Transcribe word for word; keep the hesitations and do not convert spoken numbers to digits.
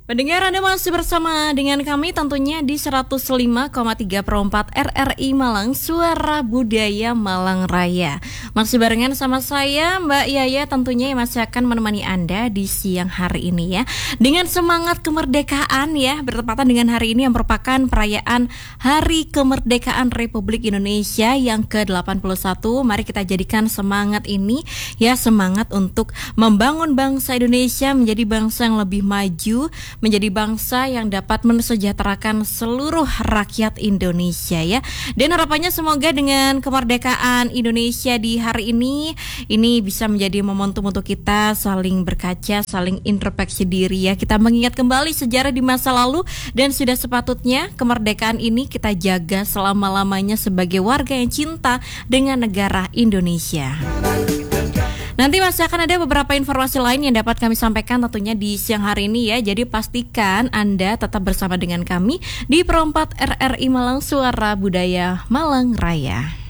Pendengar, Anda masih bersama dengan kami tentunya di seratus lima koma tiga per empat R R I Malang, Suara Budaya Malang Raya. Masih barengan sama saya Mbak Yaya tentunya yang masih akan menemani Anda di siang hari ini ya. Dengan semangat kemerdekaan ya, bertepatan dengan hari ini yang merupakan perayaan Hari Kemerdekaan Republik Indonesia yang ke delapan puluh satu. Mari kita jadikan semangat ini ya, semangat untuk membangun bangsa Indonesia menjadi bangsa yang lebih maju, menjadi bangsa yang dapat mensejahterakan seluruh rakyat Indonesia ya. Dan harapannya semoga dengan kemerdekaan Indonesia di hari ini, ini bisa menjadi momentum untuk kita saling berkaca, saling introspeksi diri ya. Kita mengingat kembali sejarah di masa lalu dan sudah sepatutnya kemerdekaan ini kita jaga selama-lamanya sebagai warga yang cinta dengan negara Indonesia. Nanti masih akan ada beberapa informasi lain yang dapat kami sampaikan tentunya di siang hari ini ya. Jadi pastikan Anda tetap bersama dengan kami di Perempat R R I Malang, Suara Budaya Malang Raya.